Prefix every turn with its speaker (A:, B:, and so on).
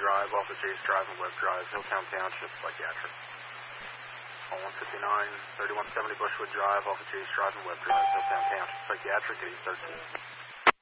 A: Drive, off of Jace Drive and Webb Drive, Hilltown Township, Psychiatric. On 159, 3170 Bushwood Drive, off of Jace Drive and Webb Drive, Hilltown Township, Psychiatric, 813.